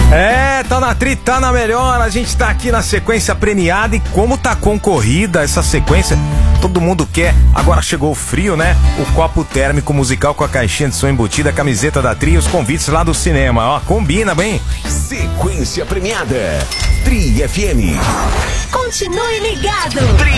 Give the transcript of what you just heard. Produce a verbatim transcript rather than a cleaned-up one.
É, tá na Tri, tá na melhor. A gente tá aqui na sequência premiada e como tá concorrida essa sequência, todo mundo quer. Agora chegou o frio, né? O copo térmico musical com a caixinha de som embutida, a camiseta da Tri e os convites lá do cinema. Ó, combina bem. Sequência premiada. Tri F M. Continue ligado. Tri